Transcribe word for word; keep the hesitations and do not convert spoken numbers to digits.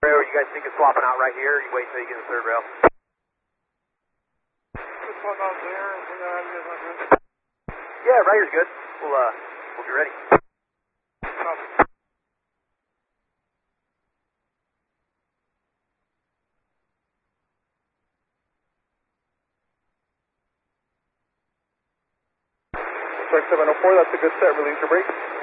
rail, you guys think of swapping out right here, or you wait until you get the third rail? Just swap out there, and figure out how you guys want to do it. Yeah, right here's good. We'll, uh, we'll be ready. Copy. Strike seven oh four, that's a good set. Release your brakes.